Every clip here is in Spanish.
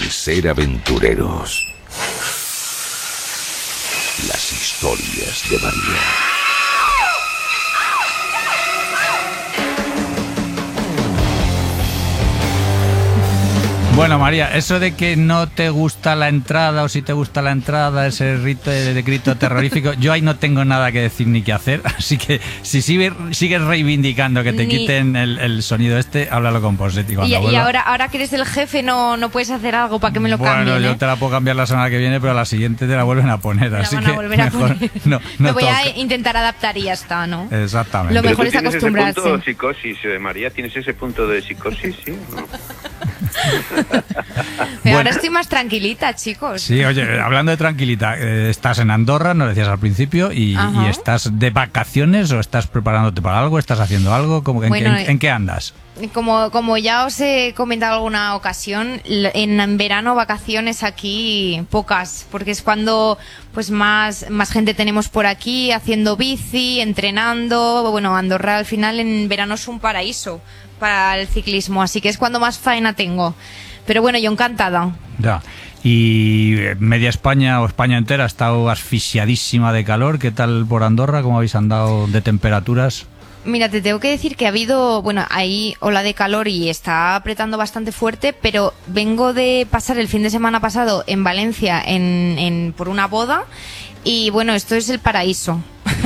Ser Aventureros. Las historias de María. Bueno, María, eso de que no te gusta la entrada o si te gusta la entrada, ese rito de grito terrorífico, yo ahí no tengo nada que decir ni que hacer, así que si sigues reivindicando que te quiten el sonido háblalo con Posetti cuando vuelva. Y ahora que eres el jefe no puedes hacer algo para que me lo cambien. Bueno, yo te la puedo cambiar la semana que viene, pero a la siguiente te la vuelven a poner, así que mejor no me voy toca. a intentar adaptar y ya está, ¿no? Exactamente. Lo mejor pero tú es acostumbrarse. Tienes ese punto de psicosis, María, ¿tienes ese punto de psicosis? Sí, ¿no? Pero ahora estoy más tranquilita, chicos. Sí, oye, hablando de tranquilita, estás en Andorra, nos decías al principio, y ¿estás de vacaciones o estás preparándote para algo? ¿Estás haciendo algo? ¿En qué andas? Como ya os he comentado alguna ocasión, en verano vacaciones aquí pocas, porque es cuando pues más gente tenemos por aquí haciendo bici, entrenando. Bueno, Andorra al final en verano es un paraíso para el ciclismo, así que es cuando más faena tengo. Pero bueno, yo encantada. Ya. Y media España o España entera ha estado asfixiadísima de calor. ¿Qué tal por Andorra? ¿Cómo habéis andado de temperaturas? Mira, te tengo que decir que ha habido, ahí ola de calor y está apretando bastante fuerte, pero vengo de pasar el fin de semana pasado en Valencia por una boda y bueno, esto es el paraíso.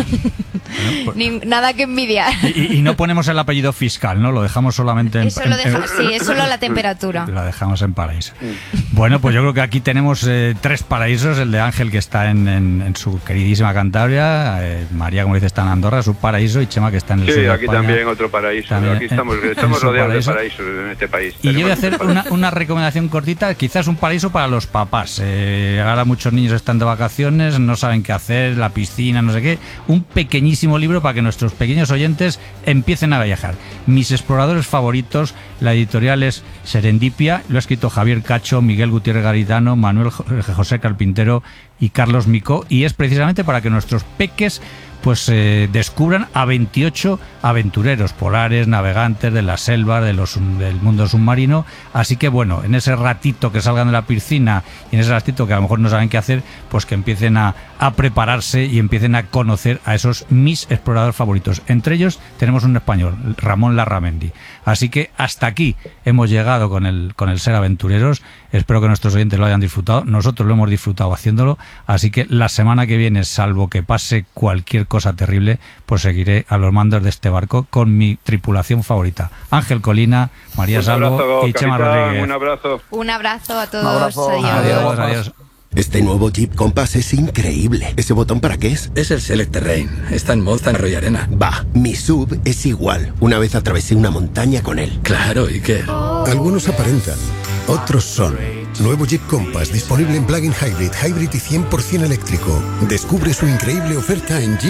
Bueno, nada que envidiar. Y no ponemos el apellido fiscal, ¿no? Lo dejamos solamente sí, es solo la temperatura. Lo dejamos en paraíso. Bueno, pues yo creo que aquí tenemos 3 paraísos. El de Ángel, que está en su queridísima Cantabria. María, como dice, está en Andorra, su paraíso. Y Chema, que está en el sur de aquí España. También otro paraíso. También aquí estamos rodeados de paraísos en este país. Y yo voy a hacer una recomendación cortita. Quizás un paraíso para los papás. Ahora muchos niños están de vacaciones, no saben qué hacer, la piscina, no sé qué. Un pequeñísimo libro para que nuestros pequeños oyentes empiecen a viajar. Mis exploradores favoritos, la editorial es Serendipia, lo ha escrito Javier Cacho, Miguel Gutiérrez Garitano, Manuel José Carpintero y Carlos Micó, y es precisamente para que nuestros peques pues descubran a 28 aventureros polares, navegantes de la selva, del mundo submarino. Así que bueno, en ese ratito que salgan de la piscina y en ese ratito que a lo mejor no saben qué hacer, pues que empiecen a prepararse y empiecen a conocer a esos mis exploradores favoritos. Entre ellos tenemos un español, Ramón Larramendi. Así que hasta aquí hemos llegado con el Ser Aventureros. Espero que nuestros oyentes lo hayan disfrutado. Nosotros lo hemos disfrutado haciéndolo. Así que la semana que viene, salvo que pase cualquier cosa terrible, pues seguiré a los mandos de este barco con mi tripulación favorita. Ángel Colina, María Salvo y Chema Rodríguez. Un abrazo. Un abrazo a todos. Adiós. Este nuevo Jeep Compass es increíble. ¿Ese botón para qué es? Es el Select Terrain. Está en Monza, en Arroyo Arena. Va, mi SUV es igual. Una vez atravesé una montaña con él. Claro, ¿y qué? Algunos aparentan, otros son. Nuevo Jeep Compass disponible en plug-in hybrid y 100% eléctrico. Descubre su increíble oferta en Jeep